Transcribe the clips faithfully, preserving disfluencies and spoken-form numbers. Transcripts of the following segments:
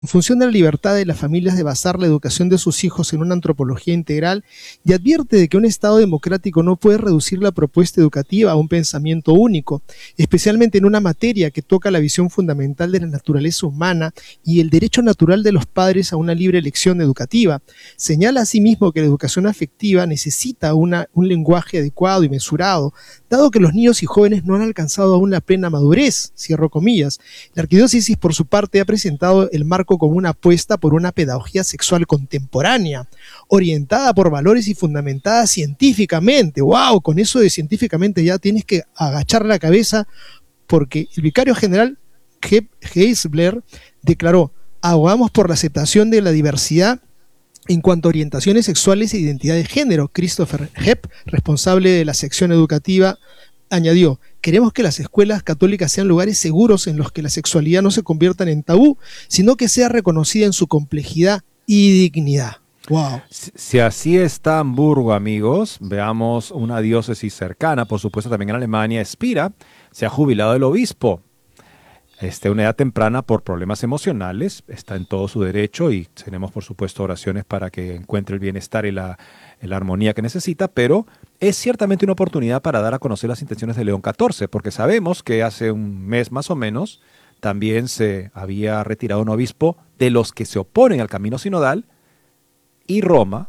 en función de la libertad de las familias de basar la educación de sus hijos en una antropología integral y advierte de que un Estado democrático no puede reducir la propuesta educativa a un pensamiento único, especialmente en una materia que toca la visión fundamental de la naturaleza humana y el derecho natural de los padres a una libre elección educativa. Señala asimismo que la educación afectiva necesita una, un lenguaje adecuado y mesurado, dado que los niños y jóvenes no han alcanzado aún la plena madurez, cierro comillas. La arquidiócesis, por su parte, ha presentado el marco como una apuesta por una pedagogía sexual contemporánea, orientada por valores y fundamentada científicamente. ¡Wow! Con eso de científicamente ya tienes que agachar la cabeza, porque el vicario general Geisler declaró: abogamos por la aceptación de la diversidad en cuanto a orientaciones sexuales e identidad de género. Christopher Hepp, responsable de la sección educativa, añadió: queremos que las escuelas católicas sean lugares seguros en los que la sexualidad no se convierta en tabú, sino que sea reconocida en su complejidad y dignidad. Wow. Si, si así está Hamburgo, amigos, veamos una diócesis cercana, por supuesto también en Alemania. Spira se ha jubilado del obispo. Este, una edad temprana por problemas emocionales, está en todo su derecho y tenemos por supuesto oraciones para que encuentre el bienestar y la, la armonía que necesita, pero es ciertamente una oportunidad para dar a conocer las intenciones de León catorce, porque sabemos que hace un mes más o menos también se había retirado un obispo de los que se oponen al camino sinodal y Roma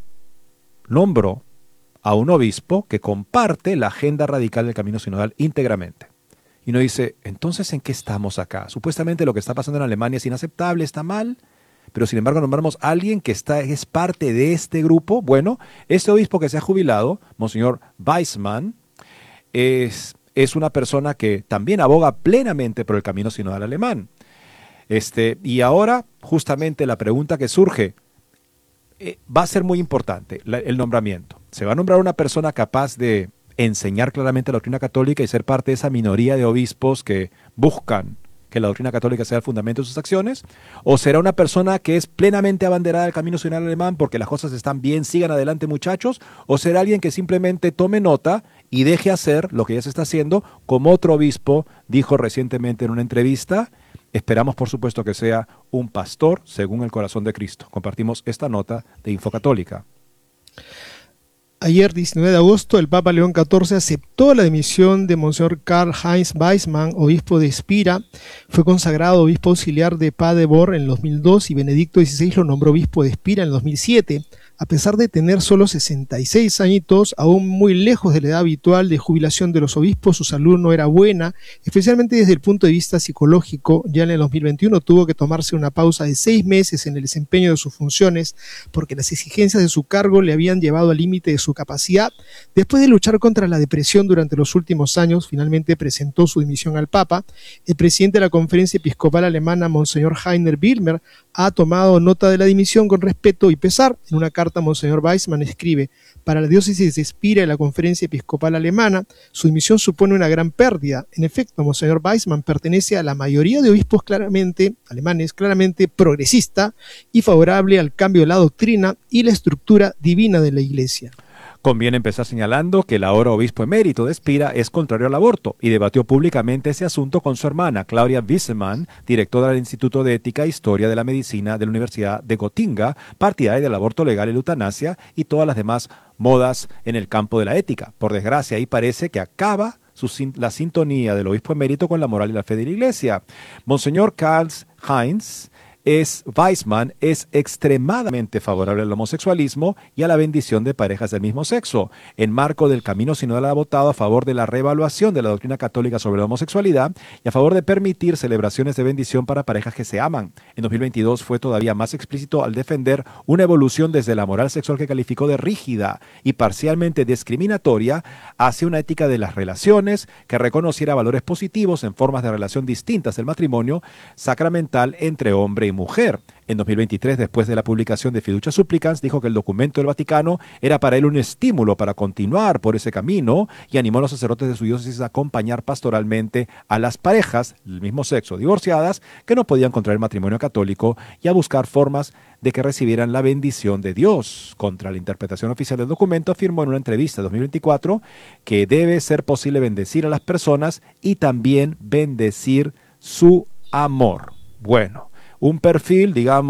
nombró a un obispo que comparte la agenda radical del camino sinodal íntegramente. Y uno dice, entonces, ¿en qué estamos acá? Supuestamente lo que está pasando en Alemania es inaceptable, está mal, pero sin embargo nombramos a alguien que está, es parte de este grupo. Bueno, este obispo que se ha jubilado, Monseñor Weissmann, es, es una persona que también aboga plenamente por el camino sinodal alemán. Este, y ahora, justamente la pregunta que surge, eh, va a ser muy importante, la, el nombramiento. Se va a nombrar una persona capaz de enseñar claramente la doctrina católica y ser parte de esa minoría de obispos que buscan que la doctrina católica sea el fundamento de sus acciones, o será una persona que es plenamente abanderada del camino sinodal alemán porque las cosas están bien, sigan adelante muchachos, o será alguien que simplemente tome nota y deje hacer lo que ya se está haciendo, como otro obispo dijo recientemente en una entrevista. Esperamos por supuesto que sea un pastor según el corazón de Cristo. Compartimos esta nota de Infocatólica. Ayer, diecinueve de agosto, el Papa León catorce aceptó la dimisión de Monseñor Karl-Heinz Weissmann, obispo de Spira. Fue consagrado obispo auxiliar de Paderborn en dos mil dos y Benedicto dieciséis lo nombró obispo de Spira en el dos mil siete. A pesar de tener solo sesenta y seis añitos, aún muy lejos de la edad habitual de jubilación de los obispos, su salud no era buena, especialmente desde el punto de vista psicológico. Ya en el dos mil veintiuno tuvo que tomarse una pausa de seis meses en el desempeño de sus funciones porque las exigencias de su cargo le habían llevado al límite de su capacidad. Después de luchar contra la depresión durante los últimos años, finalmente presentó su dimisión al Papa. El presidente de la Conferencia Episcopal Alemana, Monseñor Heiner Wilmer, ha tomado nota de la dimisión con respeto y pesar. En una carta, Monseñor Weissmann escribe: para la diócesis de Spira y la Conferencia Episcopal Alemana, su dimisión supone una gran pérdida. En efecto, Monseñor Weissmann pertenece a la mayoría de obispos claramente alemanes, claramente progresista y favorable al cambio de la doctrina y la estructura divina de la Iglesia. Conviene empezar señalando que el ahora obispo emérito de Spira es contrario al aborto y debatió públicamente ese asunto con su hermana, Claudia Wissemann, directora del Instituto de Ética e Historia de la Medicina de la Universidad de Gotinga, partidaria del aborto legal y la eutanasia y todas las demás modas en el campo de la ética. Por desgracia, ahí parece que acaba su, la sintonía del obispo emérito con la moral y la fe de la Iglesia. Monseñor Karl-Heinz Es, Weissmann es extremadamente favorable al homosexualismo y a la bendición de parejas del mismo sexo. En marco del camino sinodal ha votado a favor de la reevaluación de la doctrina católica sobre la homosexualidad y a favor de permitir celebraciones de bendición para parejas que se aman. En dos mil veintidós fue todavía más explícito al defender una evolución desde la moral sexual que calificó de rígida y parcialmente discriminatoria hacia una ética de las relaciones que reconociera valores positivos en formas de relación distintas del matrimonio sacramental entre hombre y mujer. En dos mil veintitrés, después de la publicación de Fiducia Supplicans, dijo que el documento del Vaticano era para él un estímulo para continuar por ese camino y animó a los sacerdotes de su diócesis a acompañar pastoralmente a las parejas del mismo sexo divorciadas que no podían contraer matrimonio católico y a buscar formas de que recibieran la bendición de Dios. Contra la interpretación oficial del documento, afirmó en una entrevista de dos mil veinticuatro que debe ser posible bendecir a las personas y también bendecir su amor. Bueno, un perfil, digamos,